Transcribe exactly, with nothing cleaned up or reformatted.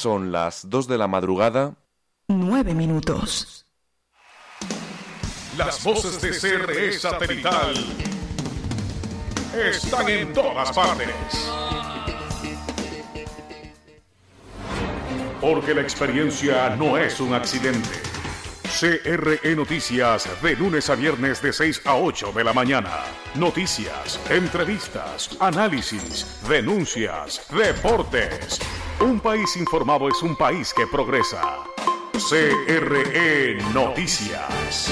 Son las dos de la madrugada. Nueve minutos. Las voces de C R E Satelital están en todas partes. Porque la experiencia no es un accidente. C R E Noticias, de lunes a viernes de seis a ocho de la mañana. Noticias, entrevistas, análisis, denuncias, deportes. Un país informado es un país que progresa. C R E Noticias.